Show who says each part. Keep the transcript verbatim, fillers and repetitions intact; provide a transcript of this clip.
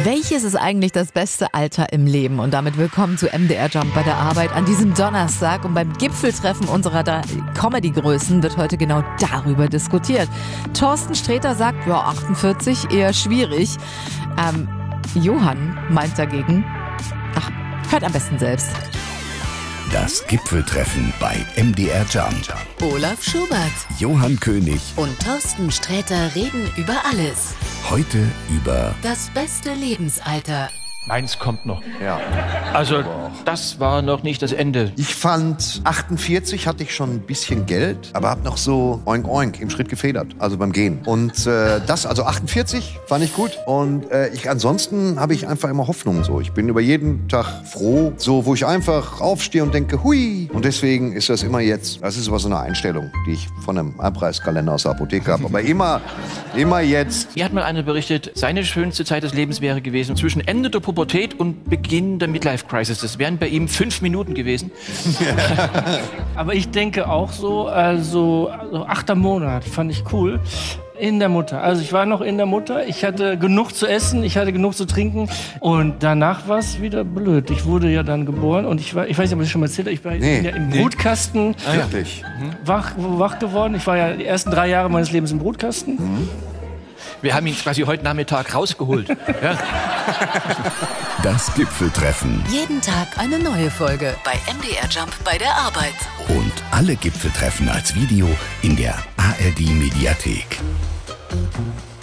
Speaker 1: Welches ist eigentlich das beste Alter im Leben? Und damit willkommen zu M D R Jump bei der Arbeit an diesem Donnerstag. Und beim Gipfeltreffen unserer Comedy-Größen wird heute genau darüber diskutiert. Thorsten Sträter sagt, ja, achtundvierzig, eher schwierig. Ähm, Johann meint dagegen, ach, hört am besten selbst.
Speaker 2: Das Gipfeltreffen bei M D R Jump.
Speaker 3: Olaf Schubert,
Speaker 2: Johann König
Speaker 3: und Thorsten Sträter reden über alles.
Speaker 2: Heute über
Speaker 3: das beste Lebensalter.
Speaker 4: Meins kommt noch.
Speaker 5: Ja.
Speaker 4: Also, das war noch nicht das Ende.
Speaker 5: Ich fand, achtundvierzig hatte ich schon ein bisschen Geld, aber hab noch so oink oink im Schritt gefedert, also beim Gehen. Und äh, das, also achtundvierzig, fand ich gut. Und äh, ich ansonsten habe ich einfach immer Hoffnung so. Ich bin über jeden Tag froh, so wo ich einfach aufstehe und denke, hui. Und deswegen ist das immer jetzt. Das ist aber so eine Einstellung, die ich von einem Einpreiskalender aus der Apotheke habe. Aber immer, immer jetzt.
Speaker 4: Hier hat mal einer berichtet, seine schönste Zeit des Lebens wäre gewesen zwischen Ende der Pubertät und Beginn der Midlife-Crisis. Das wären bei ihm fünf Minuten gewesen.
Speaker 6: Aber ich denke auch so, also, also achter Monat fand ich cool. In der Mutter. Also ich war noch in der Mutter, ich hatte genug zu essen, ich hatte genug zu trinken und danach war es wieder blöd. Ich wurde ja dann geboren und ich war, ich weiß nicht, ob ich schon mal erzählt habe, ich war
Speaker 5: nee,
Speaker 6: ja im
Speaker 5: nee.
Speaker 6: Brutkasten
Speaker 5: Wirklich?
Speaker 6: wach, wach geworden. Ich war ja die ersten drei Jahre meines Lebens im Brutkasten.
Speaker 5: Mhm.
Speaker 4: Wir haben ihn quasi heute Nachmittag rausgeholt. Ja.
Speaker 2: das Gipfeltreffen.
Speaker 3: Jeden Tag eine neue Folge bei M D R Jump bei der Arbeit.
Speaker 2: Und alle Gipfeltreffen als Video in der A R D Mediathek.